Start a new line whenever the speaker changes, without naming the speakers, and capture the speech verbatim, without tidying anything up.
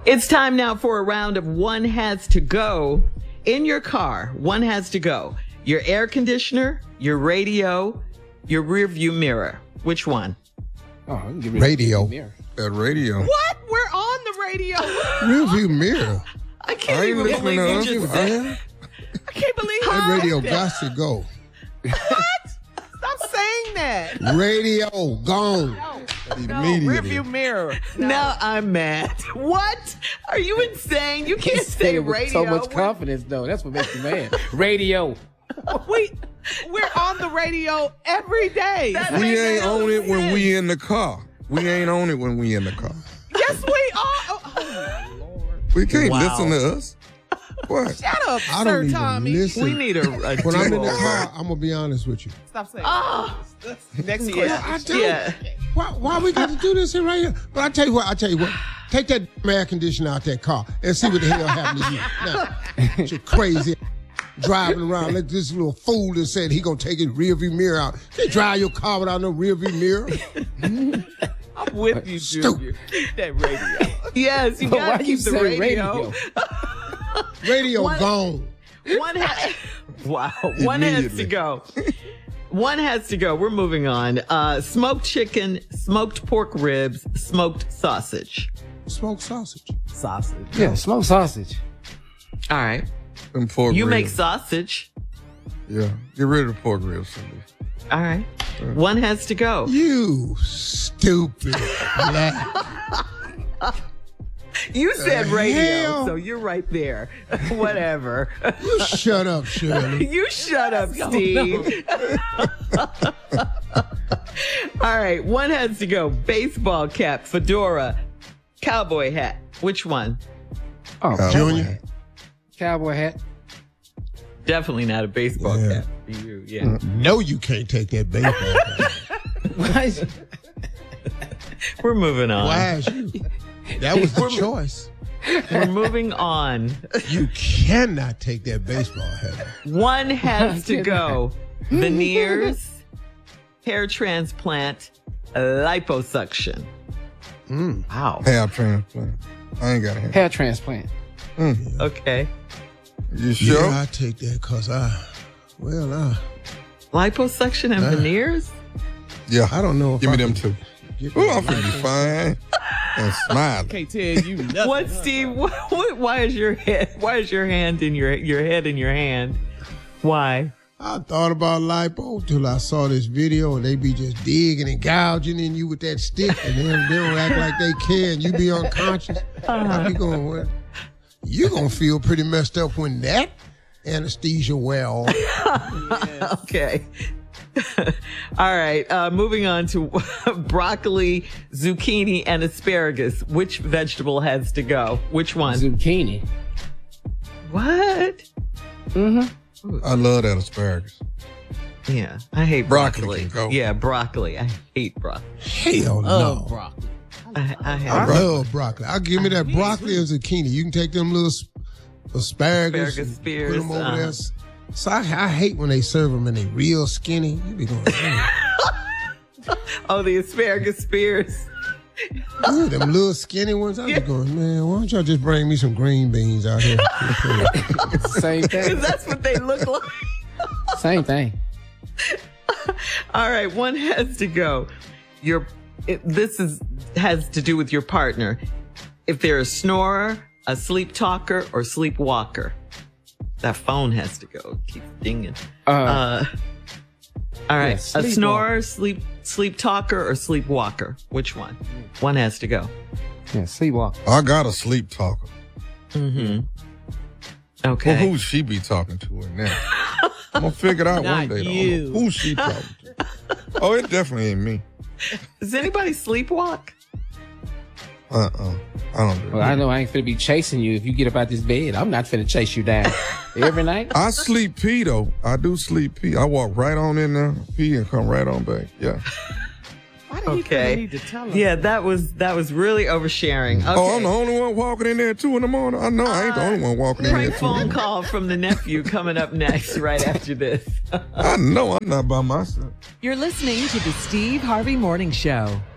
It's time now for a round of One Has to Go. In your car, one has to go. Your air conditioner, your radio, your rear view mirror. Which one?
Oh,
radio.
That radio.
What? We're on the radio.
Rear view mirror.
I can't
I ain't
even
listening
believe
to
you
us.
just said. I can't believe
That
how
radio
that.
got to go.
What? Stop saying that.
Radio gone.
No,
Immediately.
rearview mirror. No.
Now I'm mad. What? Are you insane? You can't
He said
say
it with
radio.
so much confidence, though. That's what makes you mad. Radio.
We, we're on the radio every day.
That
We
makes
ain't
no
on it when
sense.
we in the car. We ain't on it when we in the car.
Yes, we are. Oh, oh, Lord.
We can't
Wow.
listen to us. What?
Shut up,
I
Sir
don't even
Tommy.
listen.
We need a, a
When I'm in the
duo.
car, I'm gonna be honest with you.
Stop saying
Oh.
that. Next question.
Yeah.
I do.
Yeah.
Why, why we got to do this here right here? But I tell you what, I tell you what. Take that air conditioner out that car and see what the hell happened to you. Now, you're crazy driving around like this little fool that said he gonna take his rear view mirror out. You drive your car without no rear view mirror.
I'm with you, Junior. Keep that radio.
Yes, you
But
gotta
why
keep
you
the
say
radio.
radio?
Radio
What?
gone.
One has, wow. One has to
Immediately.
go. One has to go. We're moving on. Uh, smoked chicken, smoked pork ribs, smoked sausage.
Smoked sausage.
Sausage.
Yeah, smoked sausage.
All right.
Them pork
You make
ribs.
sausage.
Yeah. Get rid of the pork ribs, Cindy.
All right. One has to go.
You stupid. black.
You said radio,
hell?
so you're right there. Whatever.
You shut up, Shirley.
You shut up, Steve. All right. One has to go. Baseball cap, fedora, cowboy hat. Which one?
Oh,
Cowboy
Junior.
hat.
cowboy hat.
Definitely not a baseball
Yeah.
cap for you. Yeah.
No, you can't take that baseball cap.
Why is-
We're moving on.
Why is you? That was the choice.
We're moving on.
You cannot take that baseball hat.
One has to go. Veneers, hair transplant, liposuction.
Mm.
Wow.
Hair transplant. I ain't got a hair.
hair transplant.
Okay.
You sure?
Yeah, I take that because I, well, I,
Liposuction and
Uh.
veneers?
Yeah.
I don't know if
Give me
I
them
could
two.
get
Ooh,
that
I'm finna be fine and smiling.
Can't tell you nothing.
What, Steve? What, what, why is your head? Why is your hand in your your head in your hand? Why?
I thought about lipo till I saw this video and they be just digging and gouging in you with that stick and then they don't act like they care and you be unconscious. I be going, well, you gonna feel pretty messed up when that anesthesia wear off.
Okay. All right. Uh, moving on to broccoli, zucchini, and asparagus. Which vegetable has to go? Which one?
Zucchini.
What?
I love that asparagus.
Yeah, I hate
Broccoli
broccoli.
can go.
Yeah, broccoli. I hate broccoli.
Hell no.
Oh, broccoli.
I, I
I
have
love broccoli. I'll give me that broccoli and zucchini. You can take them little s- asparagus,
Asparagus
and
spears,
put them over
uh-huh.
there. So I, I hate when they serve them and they real skinny. You be going, "Mm."
oh the asparagus spears.
Yeah, them little skinny ones. I be going, man, why don't y'all just bring me some green beans out here?
Same
Because
thing.
that's what they look like.
Same thing.
All right, one has to go. Your it, this is has to do with your partner. If they're a snorer, a sleep talker, or sleepwalker, that phone has to go. It keeps dinging.
Uh,
Uh, all right,
yeah,
a
sleepwalker.
snorer, sleep sleep talker, or sleepwalker. Which one? One has to go.
yeah, sleepwalk.
I got a sleep talker.
Mm-hmm.
Well,
Okay.
who she be talking to in there? I'm gonna figure it out
Not
one day. though. I
you.
don't know Who she talking to? Oh, it definitely ain't me.
Does anybody sleepwalk?
Uh-uh. I don't do
Well,
that.
I know I ain't finna be chasing you if you get up out this bed. I'm not finna chase you down every night.
I sleep pee though. I do sleep pee. I walk right on in there, pee, and come right on back. Yeah.
Why do you
Okay.
need to tell us?
Yeah, that was that was really oversharing. Okay.
Oh, I'm the only one walking in there at two in the morning. I know I ain't the only one walking in there
Prank
at two. in the
phone
morning.
call from the nephew coming up next, right after this.
I know I'm not by myself.
You're listening to the Steve Harvey Morning Show.